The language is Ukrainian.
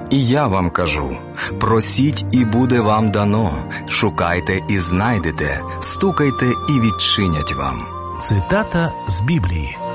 І я вам кажу, просіть і буде вам дано, шукайте і знайдете, стукайте і відчинять вам. Цитата з Біблії.